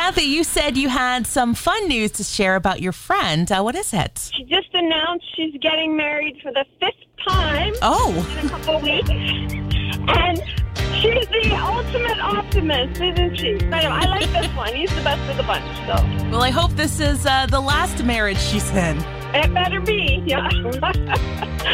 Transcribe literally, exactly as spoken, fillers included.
Kathy, you said you had some fun news to share about your friend. Uh, what is it? She just announced she's getting married for the fifth time Oh. in a couple of weeks. And she's the ultimate optimist, isn't she? I know, I like this one. He's the best of the bunch. So Well, I hope this is uh, the last marriage she's in. it better be, yeah.